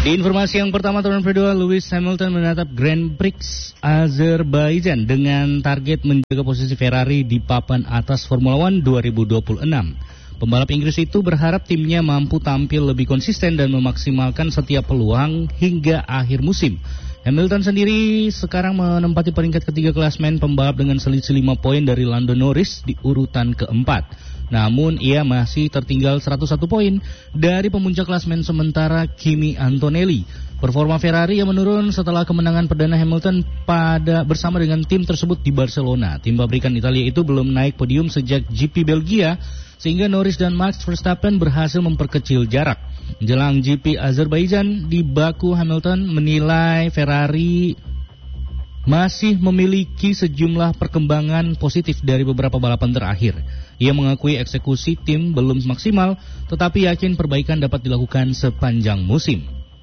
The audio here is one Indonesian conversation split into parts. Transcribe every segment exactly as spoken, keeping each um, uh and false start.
Informasi yang pertama, turun kedua, Lewis Hamilton menatap Grand Prix Azerbaijan dengan target menjaga posisi Ferrari di papan atas Formula One dua ribu dua puluh enam. Pembalap Inggris itu berharap timnya mampu tampil lebih konsisten dan memaksimalkan setiap peluang hingga akhir musim. Hamilton sendiri sekarang menempati peringkat ketiga klasmen pembalap dengan selisih lima poin dari Lando Norris di urutan keempat. Namun ia masih tertinggal seratus satu poin dari pemuncak klasmen sementara Kimi Antonelli. Performa Ferrari yang menurun setelah kemenangan perdana Hamilton pada bersama dengan tim tersebut di Barcelona. Tim pabrikan Italia itu belum naik podium sejak G P Belgia, sehingga Norris dan Max Verstappen berhasil memperkecil jarak. Jelang G P Azerbaijan di Baku, Hamilton menilai Ferrari masih memiliki sejumlah perkembangan positif dari beberapa balapan terakhir. Ia mengakui eksekusi tim belum maksimal, tetapi yakin perbaikan dapat dilakukan sepanjang musim.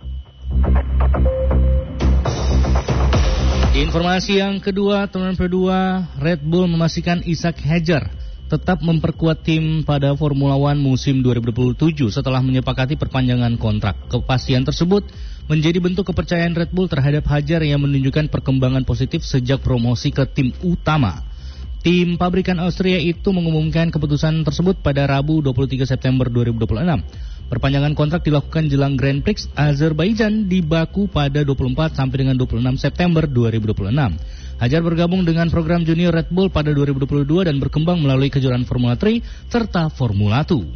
Informasi yang kedua, turnamen kedua, Red Bull memastikan Isaac Hadjar tetap memperkuat tim pada Formula One musim dua ribu dua puluh tujuh setelah menyepakati perpanjangan kontrak. Kepastian tersebut menjadi bentuk kepercayaan Red Bull terhadap Hadjar yang menunjukkan perkembangan positif sejak promosi ke tim utama. Tim pabrikan Austria itu mengumumkan keputusan tersebut pada Rabu dua puluh tiga September dua ribu dua puluh enam. Perpanjangan kontrak dilakukan jelang Grand Prix Azerbaijan di Baku pada dua puluh empat sampai dengan dua puluh enam September dua ribu dua puluh enam. Hadjar bergabung dengan program junior Red Bull pada dua ribu dua puluh dua dan berkembang melalui kejuaraan Formula tiga serta Formula dua.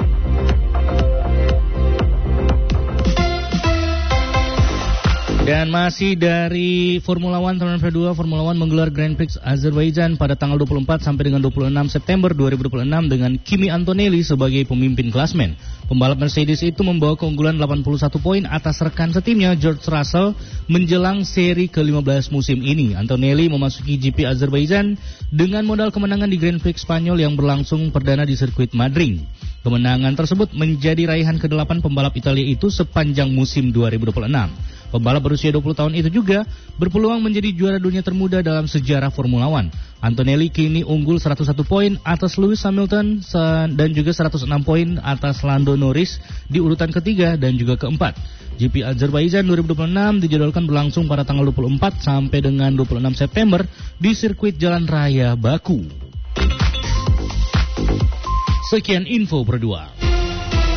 Dan masih dari Formula One, turnamen kedua, Formula One menggelar Grand Prix Azerbaijan pada tanggal dua puluh empat sampai dengan dua puluh enam September dua ribu dua puluh enam dengan Kimi Antonelli sebagai pemimpin klasmen. Pembalap Mercedes itu membawa keunggulan delapan puluh satu poin atas rekan setimnya George Russell menjelang seri ke lima belas musim ini. Antonelli memasuki G P Azerbaijan dengan modal kemenangan di Grand Prix Spanyol yang berlangsung perdana di sirkuit Madrid. Kemenangan tersebut menjadi raihan kedelapan pembalap Italia itu sepanjang musim dua ribu dua puluh enam. Pembalap berusia dua puluh tahun itu juga berpeluang menjadi juara dunia termuda dalam sejarah Formula One. Antonelli kini unggul seratus satu poin atas Lewis Hamilton dan juga seratus enam poin atas Lando Norris di urutan ketiga dan juga keempat. G P Azerbaijan dua ribu dua puluh enam dijadwalkan berlangsung pada tanggal dua puluh empat sampai dengan dua puluh enam September di sirkuit Jalan Raya Baku. Sekian info berdua.